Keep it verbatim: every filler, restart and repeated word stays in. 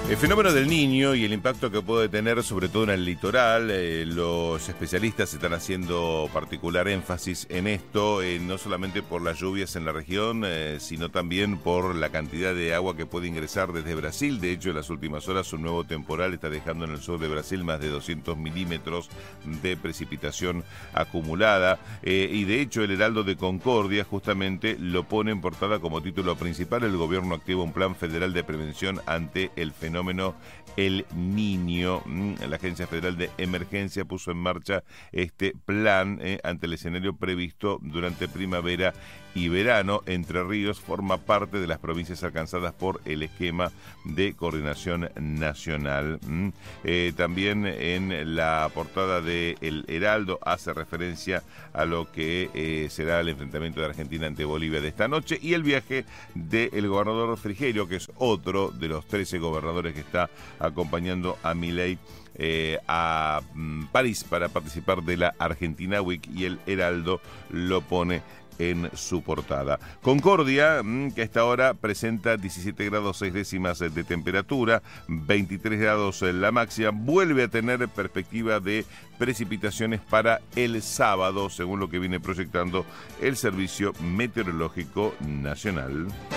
El fenómeno del Niño y el impacto que puede tener, sobre todo en el litoral, eh, los especialistas están haciendo particular énfasis en esto, eh, no solamente por las lluvias en la región, eh, sino también por la cantidad de agua que puede ingresar desde Brasil. De hecho, en las últimas horas un nuevo temporal está dejando en el sur de Brasil más de doscientos milímetros de precipitación acumulada. Eh, y de hecho, el Heraldo de Concordia justamente lo pone en portada como título principal: el gobierno activa un plan federal de prevención ante el fenómeno fenómeno El Niño. La Agencia Federal de Emergencia puso en marcha este plan eh, ante el escenario previsto durante primavera y verano. Entre Ríos forma parte de las provincias alcanzadas por el esquema de coordinación nacional. Mm. Eh, también en la portada de El Heraldo hace referencia a lo que eh, será el enfrentamiento de Argentina ante Bolivia de esta noche y el viaje del gobernador Frigerio, que es otro de los trece gobernadores que está acompañando a Milei Eh, a mm, París para participar de la Argentina Week, y el Heraldo lo pone en su portada. Concordia, mmm, que a esta hora presenta diecisiete grados seis décimas de temperatura, veintitrés grados en la máxima, vuelve a tener perspectiva de precipitaciones para el sábado, según lo que viene proyectando el Servicio Meteorológico Nacional.